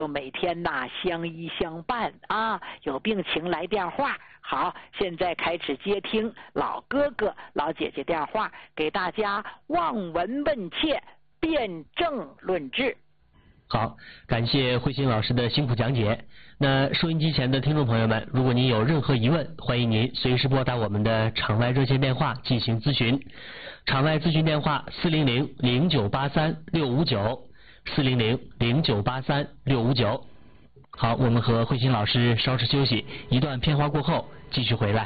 就每天呐相依相伴啊，有病情来电话。好，现在开始接听老哥哥、老姐姐电话，给大家望闻问切，辩证论治。 好，感谢慧心老师的辛苦讲解。那收音机前的听众朋友们，如果您有任何疑问，欢迎您随时拨打我们的场外热线电话进行咨询。场外咨询电话400-0983-659，400-0983-659。好，我们和慧心老师稍事休息，一段片花过后继续回来。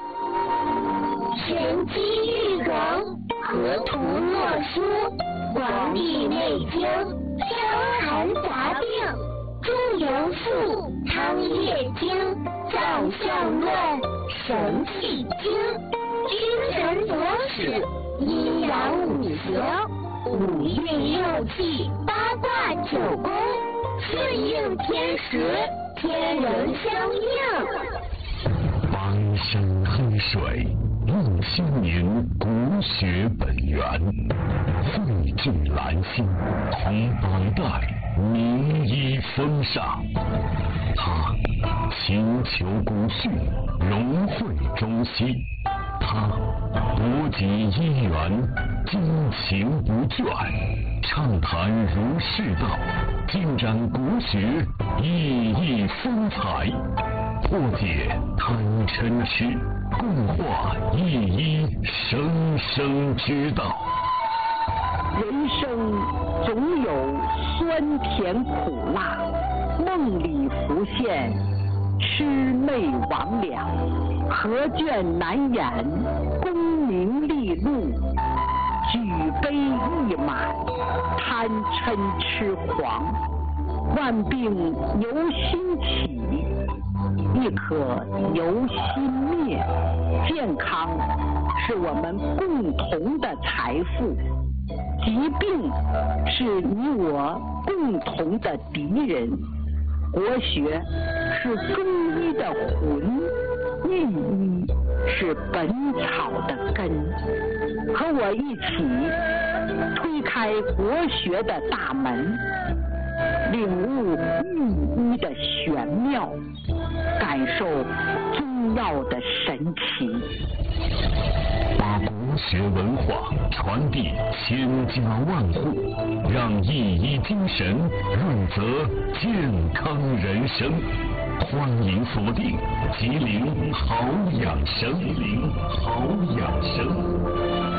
玄机玉容，河图洛书，黄帝内经，伤寒杂病，中庸术，汤液经，脏象论，神气经，精神左使，阴阳五行，五运六气，八卦九宫，顺应天时，天人相应。 苍生黑水，映先民国学本源，汇聚兰心，同当代名医风尚。他勤求古训，融汇中西。他博集医源，精勤不倦，畅谈儒释道，尽展国学熠熠风采，破解贪嗔痴，共话一一生生之道。 人生总有酸甜苦辣，梦里浮现魑魅魍魉，何卷难掩功名利禄，举杯一满贪嗔痴狂，万病由心起，亦可由心灭。健康是我们共同的财富，疾病是你我共同的敌人。国学是中医的魂，御医是本草的根。和我一起推开国学的大门，领悟御医的玄妙，感受中药的神奇， 把国学文化传递千家万户，让一医精神润泽健康人生。欢迎锁定吉林好养生，吉林好养生。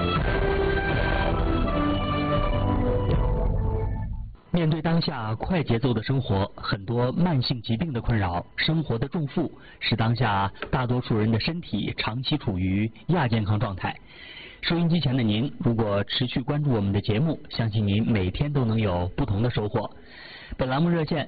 面对当下快节奏的生活，很多慢性疾病的困扰，生活的重负，使当下大多数人的身体长期处于亚健康状态。收音机前的您，如果持续关注我们的节目，相信您每天都能有不同的收获。本栏目热线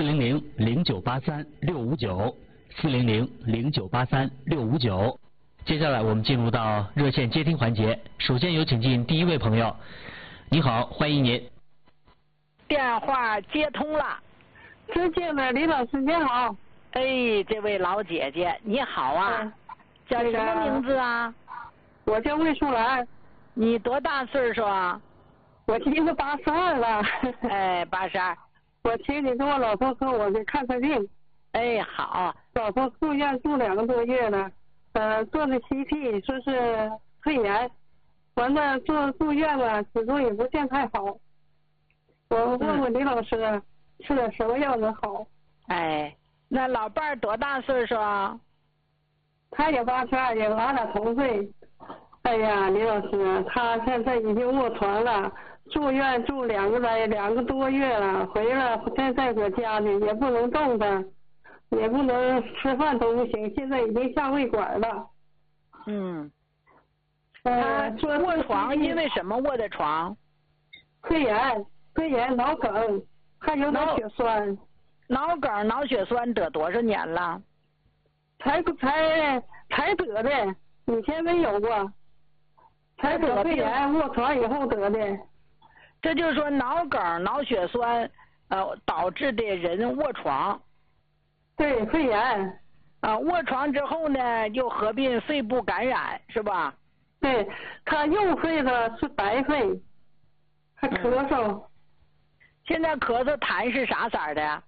400-0983-659，400-0983-659。接下来我们进入到热线接听环节，首先有请进第一位朋友。你好，欢迎您。 电话接通了。 接见了，李老师您好。 哎，这位老姐姐你好啊，叫什么名字啊？ 我叫魏淑兰。 你多大岁数啊？ 我今年82了。 哎，82。 我请你跟我老公和我去看看病。 哎，好。 老公住院住2个多月了，做的 CT 说是肺炎，完了住院了，始终也不见太好。我问问李老师，吃点什么药能好？ 哎，那老伴儿多大岁数啊？ 他也82，也俺俩同岁。哎呀，李老师，他现在已经卧床了，住院住2个多月了，回来现在搁家里也不能动弹，也不能吃饭都不行，现在已经下胃管了。 嗯。他卧床，因为什么卧的床？ 肺炎、脑梗，还有点血栓。 脑梗、脑血栓得多少年了？ 才得的，以前没有过。才得肺炎，卧床以后得的。 这就是说脑梗、脑血栓，导致的人卧床。 对，肺炎。 卧床之后呢，又合并肺部感染，是吧？ 对，他右肺呢是白肺，还咳嗽。 现在咳嗽痰是啥色的呀？